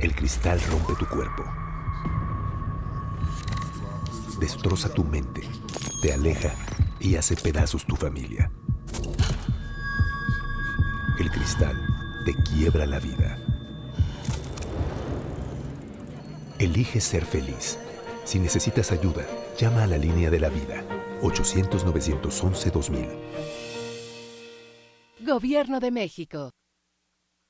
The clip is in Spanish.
El cristal rompe tu cuerpo, destroza tu mente, te aleja y hace pedazos tu familia. El cristal te quiebra la vida. Elige ser feliz. Si necesitas ayuda, llama a la línea de la vida, 800-911-2000. Gobierno de México.